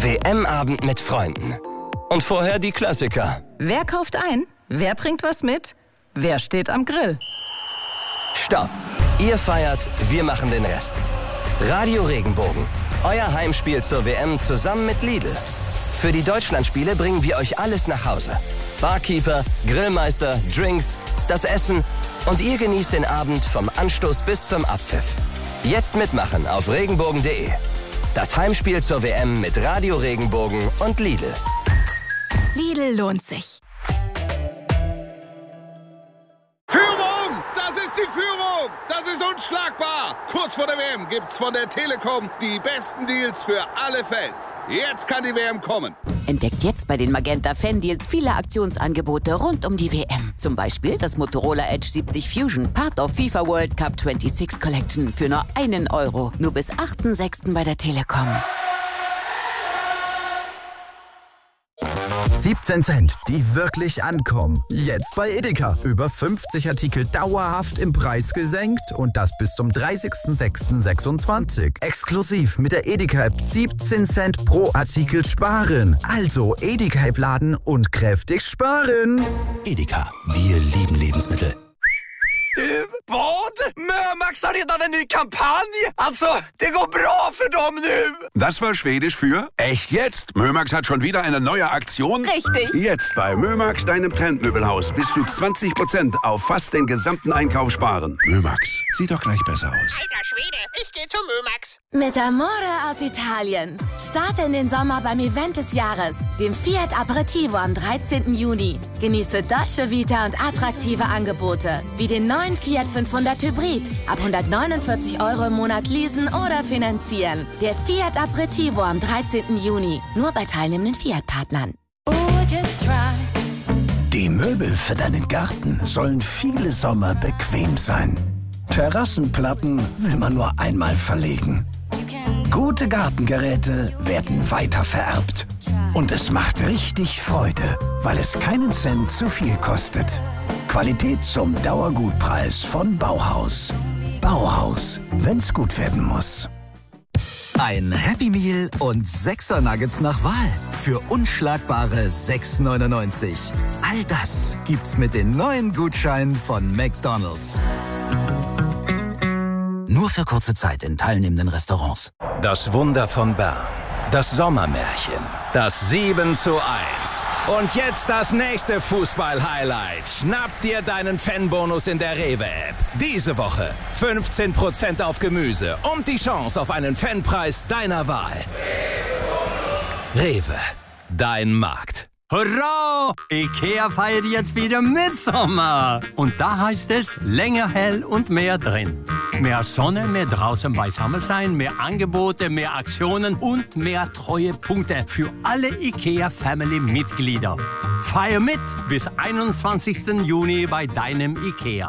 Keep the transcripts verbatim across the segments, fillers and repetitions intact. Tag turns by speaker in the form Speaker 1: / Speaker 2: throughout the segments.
Speaker 1: W M-Abend mit Freunden. Und vorher die Klassiker.
Speaker 2: Wer kauft ein? Wer bringt was mit? Wer steht am Grill?
Speaker 1: Stopp! Ihr feiert, wir machen den Rest. Radio Regenbogen. Euer Heimspiel zur W M zusammen mit Lidl. Für die Deutschlandspiele bringen wir euch alles nach Hause. Barkeeper, Grillmeister, Drinks, das Essen und ihr genießt den Abend vom Anstoß bis zum Abpfiff. Jetzt mitmachen auf regenbogen punkt de. Das Heimspiel zur W M mit Radio Regenbogen und Lidl.
Speaker 3: Lidl lohnt sich.
Speaker 4: Führung! Das ist die Führung! Das ist unschlagbar! Kurz vor der W M gibt's von der Telekom die besten Deals für alle Fans. Jetzt kann die W M kommen.
Speaker 5: Entdeckt jetzt bei den Magenta Fan-Deals viele Aktionsangebote rund um die W M. Zum Beispiel das Motorola Edge siebzig Fusion, Part of FIFA World Cup sechsundzwanzig Collection für nur einen Euro. Nur bis achten sechsten bei der Telekom.
Speaker 6: siebzehn Cent, die wirklich ankommen. Jetzt bei Edeka. Über fünfzig Artikel dauerhaft im Preis gesenkt und das bis zum dreißigsten sechsten sechsundzwanzig. Exklusiv mit der Edeka-App siebzehn Cent pro Artikel sparen. Also Edeka-App laden und kräftig sparen.
Speaker 7: Edeka, wir lieben Lebensmittel.
Speaker 8: Du, vad? Mömax har redan en ny kampanj. Alltså, det går bra för dem nu.
Speaker 9: Das war Schwedisch für echt jetzt. Mömax hat schon wieder eine neue Aktion.
Speaker 5: Richtig.
Speaker 9: Jetzt bei Mömax, deinem Trendmöbelhaus, bis zu zwanzig Prozent auf fast den gesamten Einkauf sparen. Mömax, sieht doch gleich besser aus.
Speaker 10: Alter Schwede, ich gehe zu Mömax.
Speaker 3: Mit Amore aus Italien. Starte in den Sommer beim Event des Jahres, dem Fiat Aperitivo am dreizehnten Juni. Genieße deutsche Vita und attraktive Angebote, wie den neuen Fiat fünfhundert Hybrid. Ab hundertneunundvierzig Euro im Monat leasen oder finanzieren. Der Fiat Aperitivo am dreizehnten Juni. Nur bei teilnehmenden Fiat-Partnern.
Speaker 7: Die Möbel für deinen Garten sollen viele Sommer bequem sein. Terrassenplatten will man nur einmal verlegen. Gute Gartengeräte werden weiter vererbt. Und es macht richtig Freude, weil es keinen Cent zu viel kostet. Qualität zum Dauergutpreis von Bauhaus. Bauhaus, wenn's gut werden muss.
Speaker 11: Ein Happy Meal und sechser Nuggets nach Wahl für unschlagbare sechs neunundneunzig. All das gibt's mit den neuen Gutscheinen von McDonald's. Nur für kurze Zeit in teilnehmenden Restaurants.
Speaker 1: Das Wunder von Bern. Das Sommermärchen. Das sieben zu eins. Und jetzt das nächste Fußball-Highlight. Schnapp dir deinen Fanbonus in der Rewe-App. Diese Woche fünfzehn Prozent auf Gemüse und die Chance auf einen Fanpreis deiner Wahl. Rewe, dein Markt.
Speaker 12: Hurra! Ikea feiert jetzt wieder Mitsommer. Und da heißt es länger hell und mehr drin. Mehr Sonne, mehr draußen beisammen sein, mehr Angebote, mehr Aktionen und mehr Treuepunkte für alle Ikea-Family-Mitglieder. Feier mit bis einundzwanzigsten Juni bei deinem Ikea.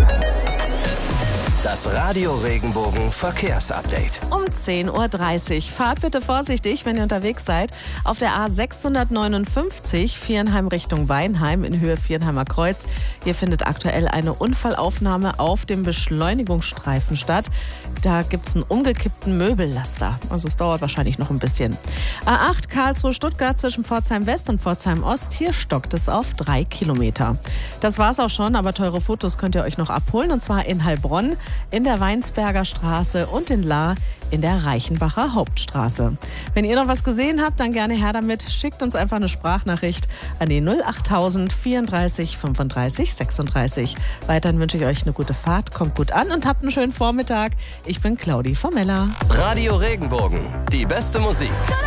Speaker 1: Das Radio Regenbogen Verkehrsupdate.
Speaker 13: Um zehn Uhr dreißig. Fahrt bitte vorsichtig, wenn ihr unterwegs seid. Auf der A sechshundertneunundfünfzig, Viernheim Richtung Weinheim in Höhe Viernheimer Kreuz. Hier findet aktuell eine Unfallaufnahme auf dem Beschleunigungsstreifen statt. Da gibt es einen umgekippten Möbellaster. Also es dauert wahrscheinlich noch ein bisschen. A acht Karlsruhe-Stuttgart zwischen Pforzheim West und Pforzheim Ost. Hier stockt es auf drei Kilometer. Das war's auch schon, aber teure Fotos könnt ihr euch noch abholen. Und zwar in Heilbronn, in der Weinsberger Straße und in Lahr in der Reichenbacher Hauptstraße. Wenn ihr noch was gesehen habt, dann gerne her damit. Schickt uns einfach eine Sprachnachricht an die null achttausend vierunddreißig fünfunddreißig sechsunddreißig. Weiterhin wünsche ich euch eine gute Fahrt, kommt gut an und habt einen schönen Vormittag. Ich bin Claudi Formella.
Speaker 1: Radio Regenbogen, die beste Musik.